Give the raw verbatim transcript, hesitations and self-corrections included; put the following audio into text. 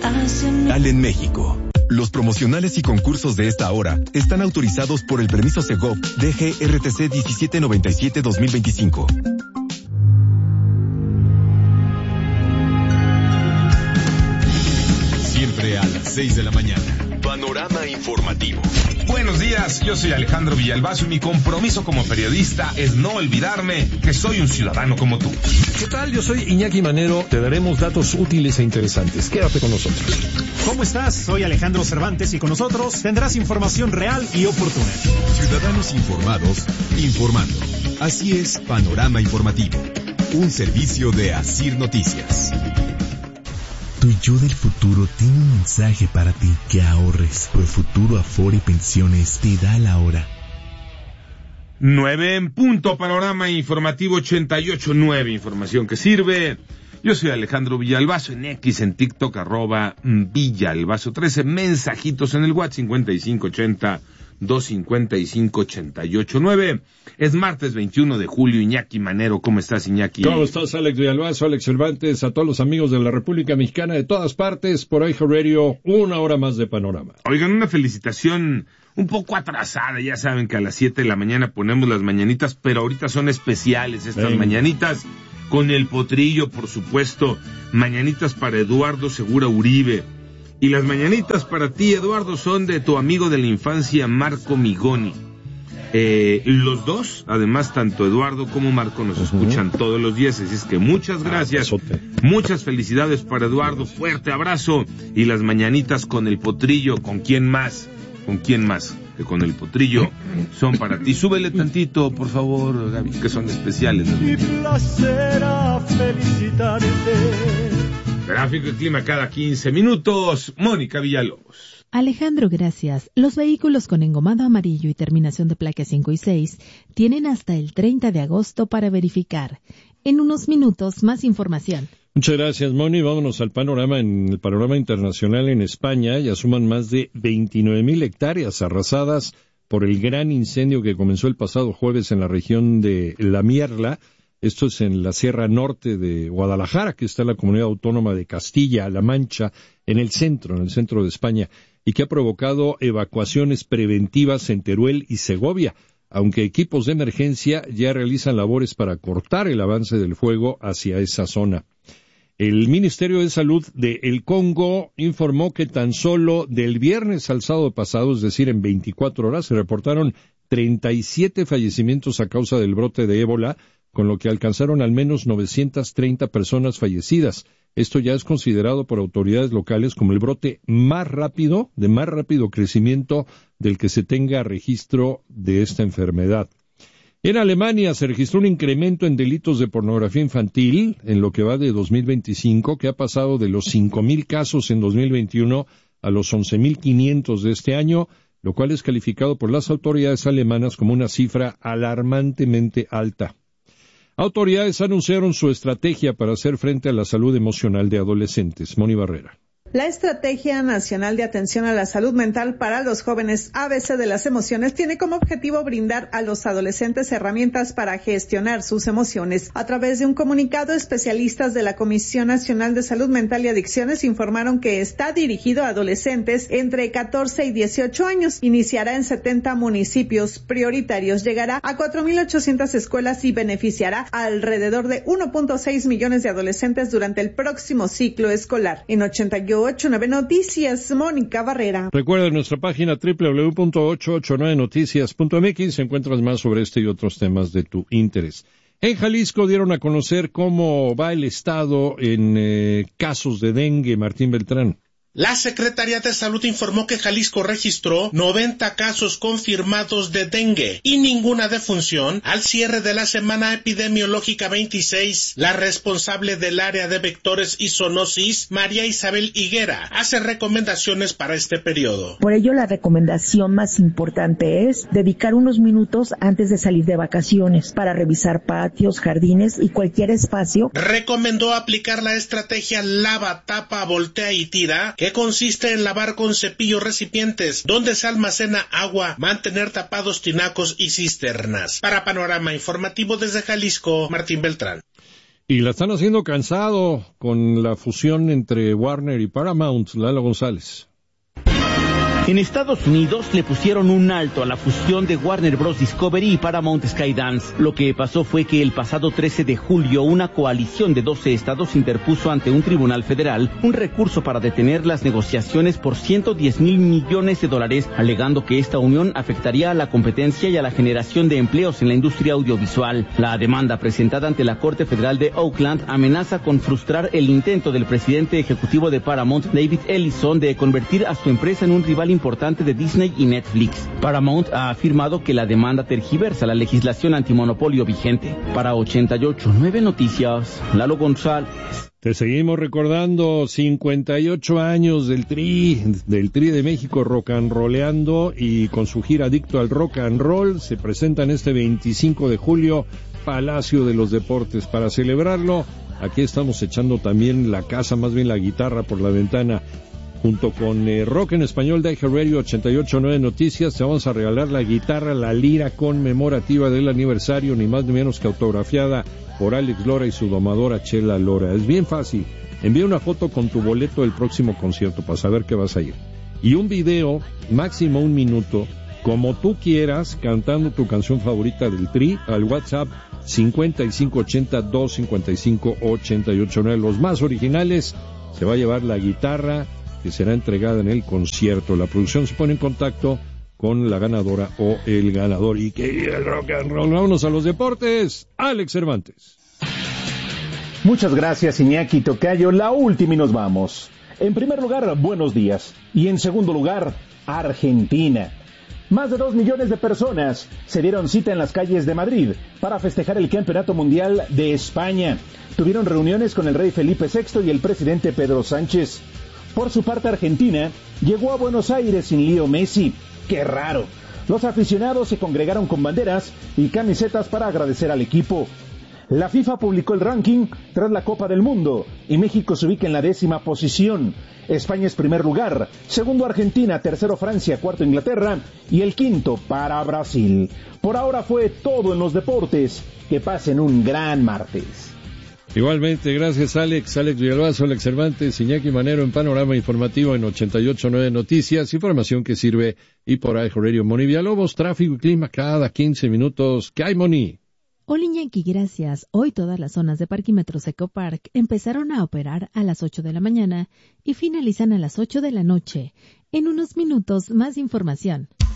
en México. Los promocionales y concursos de esta hora están autorizados por el permiso Segov D G R T C diecisiete noventa y siete dos mil veinticinco. Siempre a las seis de la mañana. Panorama informativo. Buenos días, yo soy Alejandro Villalbazo y mi compromiso como periodista es no olvidarme que soy un ciudadano como tú. ¿Qué tal? Yo soy Iñaki Manero. Te daremos datos útiles e interesantes. Quédate con nosotros. ¿Cómo estás? Soy Alejandro Cervantes y con nosotros tendrás información real y oportuna. Ciudadanos informados, informando. Así es Panorama Informativo, un servicio de Asir Noticias. Tu yo del futuro tiene un mensaje para ti: que ahorres. Profuturo Afore Pensiones te da la hora. Nueve en punto, Panorama Informativo ochenta y ocho punto nueve, información que sirve. Yo soy Alejandro Villalbazo, en X, en TikTok, arroba Villalbazo trece, mensajitos en el WhatsApp cincuenta y cinco ochenta, doscientos cincuenta y cinco, ochenta y ocho nueve. Es martes veintiuno de julio. Iñaki Manero, ¿cómo estás, Iñaki? ¿Cómo estás, Alex Villalbazo, Alex Cervantes, a todos los amigos de la República Mexicana de todas partes, por iHeart Radio, una hora más de Panorama? Oigan, una felicitación un poco atrasada, ya saben que a las siete de la mañana ponemos las mañanitas, pero ahorita son especiales estas Ven. mañanitas, con el potrillo, por supuesto, mañanitas para Eduardo Segura Uribe. Y las mañanitas para ti, Eduardo, son de tu amigo de la infancia, Marco Migoni. Eh, los dos, además, tanto Eduardo como Marco nos uh-huh. escuchan todos los días, así es que muchas gracias, ah, muchas felicidades para Eduardo, fuerte abrazo, y las mañanitas con el potrillo, ¿con quién más? ¿Con quién más que con el potrillo? Son para ti. Súbele tantito, por favor, Gaby, que son especiales. Mi placer a felicitarte. Tráfico y clima cada quince minutos. Mónica Villalobos. Alejandro, gracias. Los vehículos con engomado amarillo y terminación de placa cinco y seis tienen hasta el treinta de agosto para verificar. En unos minutos, más información. Muchas gracias, Moni. Vámonos al panorama. En el panorama internacional, en España ya suman más de veintinueve mil hectáreas arrasadas por el gran incendio que comenzó el pasado jueves en la región de La Mierla. Esto es en la Sierra Norte de Guadalajara, que está en la comunidad autónoma de Castilla-La Mancha, en el centro, en el centro de España, y que ha provocado evacuaciones preventivas en Teruel y Segovia, aunque equipos de emergencia ya realizan labores para cortar el avance del fuego hacia esa zona. El Ministerio de Salud de El Congo informó que tan solo del viernes al sábado pasado, es decir, en veinticuatro horas, se reportaron treinta y siete fallecimientos a causa del brote de ébola, con lo que alcanzaron al menos novecientas treinta personas fallecidas. Esto ya es considerado por autoridades locales como el brote más rápido, de más rápido crecimiento del que se tenga registro de esta enfermedad. En Alemania se registró un incremento en delitos de pornografía infantil en lo que va de dos mil veinticinco, que ha pasado de los cinco mil casos en dos mil veintiuno a los once mil quinientos de este año, lo cual es calificado por las autoridades alemanas como una cifra alarmantemente alta. Autoridades anunciaron su estrategia para hacer frente a la salud emocional de adolescentes. Moni Barrera. La Estrategia Nacional de Atención a la Salud Mental para los Jóvenes A B C de las Emociones tiene como objetivo brindar a los adolescentes herramientas para gestionar sus emociones. A través de un comunicado, especialistas de la Comisión Nacional de Salud Mental y Adicciones informaron que está dirigido a adolescentes entre catorce y dieciocho años. Iniciará en setenta municipios prioritarios, llegará a cuatro mil ochocientas escuelas y beneficiará a alrededor de uno punto seis millones de adolescentes durante el próximo ciclo escolar. En ochenta y ocho nueve Noticias, Mónica Barrera. Recuerda nuestra página doble u doble u doble u punto ochocientos ochenta y nueve noticias punto m x, encuentras más sobre este y otros temas de tu interés. En Jalisco dieron a conocer cómo va el estado en eh, casos de dengue. Martín Beltrán. La Secretaría de Salud informó que Jalisco registró noventa casos confirmados de dengue y ninguna defunción al cierre de la semana epidemiológica veintiséis. La responsable del área de vectores y zoonosis, María Isabel Higuera, hace recomendaciones para este periodo. Por ello, la recomendación más importante es dedicar unos minutos antes de salir de vacaciones para revisar patios, jardines y cualquier espacio. Recomendó aplicar la estrategia lava, tapa, voltea y tira, que consiste en lavar con cepillo recipientes donde se almacena agua, mantener tapados tinacos y cisternas. Para Panorama Informativo desde Jalisco, Martín Beltrán. Y la están haciendo cansado con la fusión entre Warner y Paramount. Lalo González. En Estados Unidos le pusieron un alto a la fusión de Warner Bros. Discovery y Paramount Skydance. Lo que pasó fue que el pasado trece de julio una coalición de doce estados interpuso ante un tribunal federal un recurso para detener las negociaciones por ciento diez mil millones de dólares, alegando que esta unión afectaría a la competencia y a la generación de empleos en la industria audiovisual. La demanda presentada ante la Corte Federal de Oakland amenaza con frustrar el intento del presidente ejecutivo de Paramount, David Ellison, de convertir a su empresa en un rival importante de Disney y Netflix. Paramount ha afirmado que la demanda tergiversa la legislación antimonopolio vigente. Para ochenta y ocho punto nueve Noticias, Lalo González. Te seguimos recordando cincuenta y ocho años del Tri, del Tri de México rock and rolleando, y con su gira Adicto al Rock and Roll se presentan este veinticinco de julio, Palacio de los Deportes. Para celebrarlo, aquí estamos echando también la casa, más bien la guitarra por la ventana. Junto con eh, Rock en Español de iHeartRadio ochenta y ocho punto nueve Noticias, te vamos a regalar la guitarra, la lira conmemorativa del aniversario, ni más ni menos que autografiada por Alex Lora y su domadora Chela Lora. Es bien fácil. Envía una foto con tu boleto del próximo concierto para saber que vas a ir. Y un video, máximo un minuto, como tú quieras, cantando tu canción favorita del Tri, al WhatsApp cincuenta y cinco ochenta, doscientos cincuenta y cinco, ochenta y ocho nueve. Los más originales se va a llevar la guitarra, que será entregada en el concierto. La producción se pone en contacto con la ganadora o el ganador. Y que el rock and roll. Vámonos a los deportes. Alex Cervantes. Muchas gracias, Iñaki Tocayo. La última y nos vamos. En primer lugar, buenos días. Y en segundo lugar, Argentina. Más de dos millones de personas se dieron cita en las calles de Madrid para festejar el Campeonato Mundial de España. Tuvieron reuniones con el rey Felipe sexto y el presidente Pedro Sánchez. Por su parte, Argentina llegó a Buenos Aires sin Leo Messi. ¡Qué raro! Los aficionados se congregaron con banderas y camisetas para agradecer al equipo. La FIFA publicó el ranking tras la Copa del Mundo y México se ubica en la décima posición. España es primer lugar, segundo Argentina, tercero Francia, cuarto Inglaterra y el quinto para Brasil. Por ahora fue todo en los deportes. Que pasen un gran martes. Igualmente, gracias Alex, Alex Villalbazo, Alex Cervantes, Iñaki Manero en Panorama Informativo en ochenta y ocho punto nueve Noticias, información que sirve y por iHeartRadio. Moni Villalobos, tráfico y clima cada quince minutos. ¿Qué hay, Moni? Hola Iñaki, gracias. Hoy todas las zonas de Parquímetros Ecopark empezaron a operar a las ocho de la mañana y finalizan a las ocho de la noche. En unos minutos, más información.